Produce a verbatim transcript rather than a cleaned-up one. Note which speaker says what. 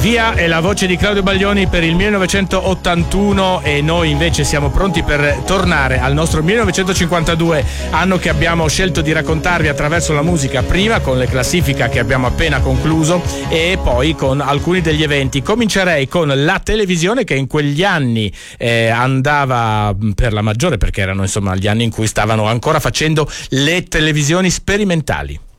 Speaker 1: Via è la voce di Claudio Baglioni per il millenovecentottantuno e noi invece siamo pronti per tornare al nostro millenovecentocinquantadue, anno che abbiamo scelto di raccontarvi attraverso la musica, prima con le classifiche che abbiamo appena concluso e poi con alcuni degli eventi. Comincerei con la televisione, che in quegli anni eh, andava per la maggiore, perché erano insomma gli anni in cui stavano ancora facendo le televisioni sperimentali.